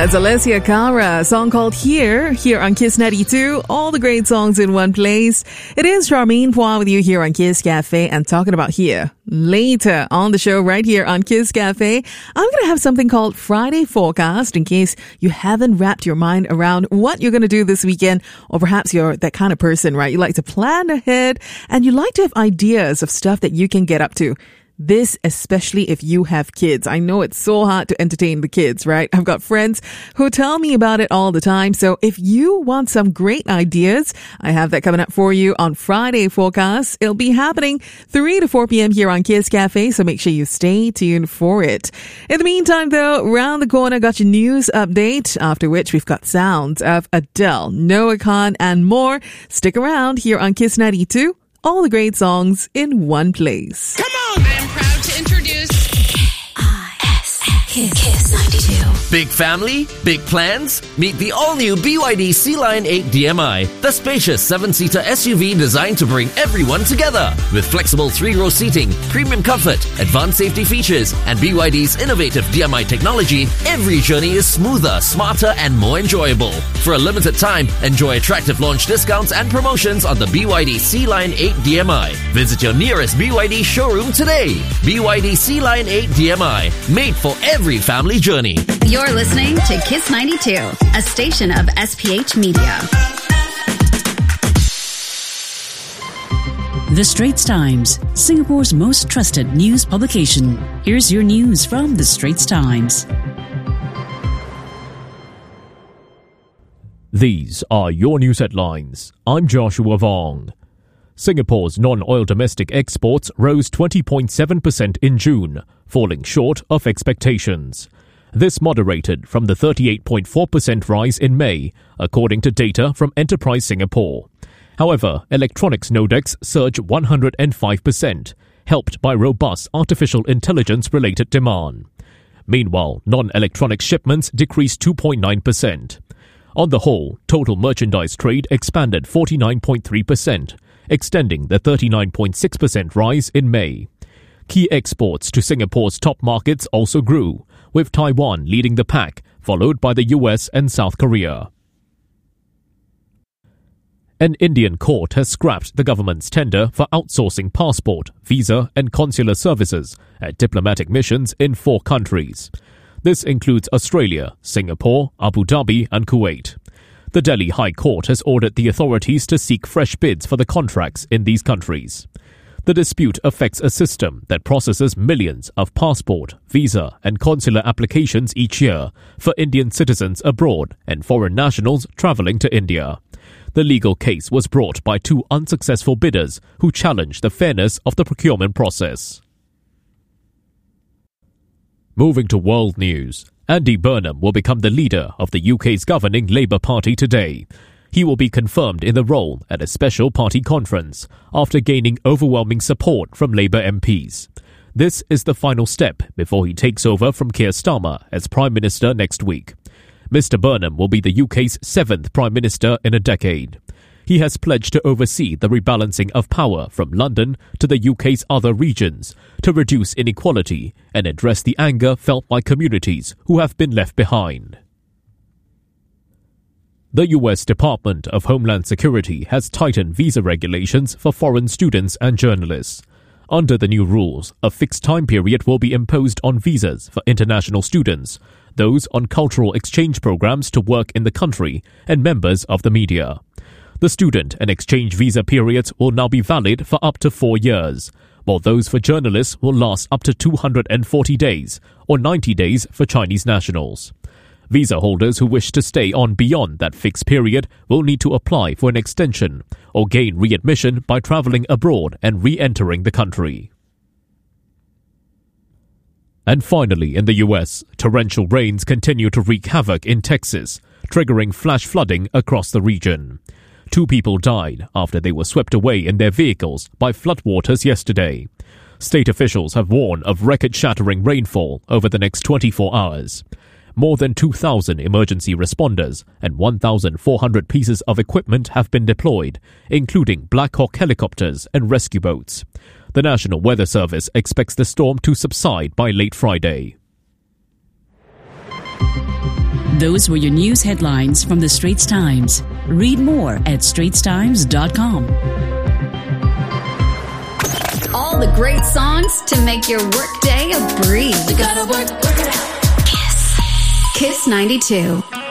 That's Alessia Cara, a song called Here on Kiss 92. All the great songs in one place. It is Charmaine Poir with you here on Kiss Cafe and talking about here. Later on the show right here on Kiss Cafe, I'm going to have something called Friday Forecast in case you haven't wrapped your mind around what you're going to do this weekend, or perhaps you're that kind of person, right? You like to plan ahead and you like to have ideas of stuff that you can get up to. This, especially if you have kids. I know it's so hard to entertain the kids, right? I've got friends who tell me about it all the time. So if you want some great ideas, I have that coming up for you on Friday Forecast. It'll be happening 3 to 4 p.m. here on Kiss Cafe. So make sure you stay tuned for it. In the meantime, though, round the corner, got your news update, after which we've got sounds of Adele, Noah Khan, and more. Stick around here on Kiss 92. All the great songs in one place. Come on! I am proud to introduce Kiss 92. Big family? Big plans? Meet the all-new BYD Sea-Line 8 DMI, the spacious 7-seater SUV designed to bring everyone together. With flexible 3-row seating, premium comfort, advanced safety features, and BYD's innovative DMI technology, every journey is smoother, smarter, and more enjoyable. For a limited time, enjoy attractive launch discounts and promotions on the BYD Sea-Line 8 DMI. Visit your nearest BYD showroom today. BYD Sea-Line 8 DMI, made for every family journey. You're listening to Kiss 92, a station of SPH Media. The Straits Times, Singapore's most trusted news publication. Here's your news from The Straits Times. These are your news headlines. I'm Joshua Vong. Singapore's non-oil domestic exports rose 20.7% in June, falling short of expectations. This moderated from the 38.4% rise in May, according to data from Enterprise Singapore. However, electronics Nodex surged 105%, helped by robust artificial intelligence-related demand. Meanwhile, non-electronics shipments decreased 2.9%. On the whole, total merchandise trade expanded 49.3%, extending the 39.6% rise in May. Key exports to Singapore's top markets also grew, with Taiwan leading the pack, followed by the US and South Korea. An Indian court has scrapped the government's tender for outsourcing passport, visa and consular services at diplomatic missions in 4 countries. This includes Australia, Singapore, Abu Dhabi and Kuwait. The Delhi High Court has ordered the authorities to seek fresh bids for the contracts in these countries. The dispute affects a system that processes millions of passport, visa and consular applications each year for Indian citizens abroad and foreign nationals travelling to India. The legal case was brought by 2 unsuccessful bidders who challenged the fairness of the procurement process. Moving to world news, Andy Burnham will become the leader of the UK's governing Labour Party today. He will be confirmed in the role at a special party conference after gaining overwhelming support from Labour MPs. This is the final step before he takes over from Keir Starmer as Prime Minister next week. Mr Burnham will be the UK's 7th Prime Minister in a decade. He has pledged to oversee the rebalancing of power from London to the UK's other regions to reduce inequality and address the anger felt by communities who have been left behind. The US Department of Homeland Security has tightened visa regulations for foreign students and journalists. Under the new rules, a fixed time period will be imposed on visas for international students, those on cultural exchange programs to work in the country, and members of the media. The student and exchange visa periods will now be valid for up to 4 years, while those for journalists will last up to 240 days, or 90 days for Chinese nationals. Visa holders who wish to stay on beyond that fixed period will need to apply for an extension or gain readmission by travelling abroad and re-entering the country. And finally, in the US, torrential rains continue to wreak havoc in Texas, triggering flash flooding across the region. 2 people died after they were swept away in their vehicles by floodwaters yesterday. State officials have warned of record-shattering rainfall over the next 24 hours. More than 2,000 emergency responders and 1,400 pieces of equipment have been deployed, including Black Hawk helicopters and rescue boats. The National Weather Service expects the storm to subside by late Friday. Those were your news headlines from the Straits Times. Read more at straitstimes.com. All the great songs to make your workday a breeze. You gotta work it out. Kiss 92.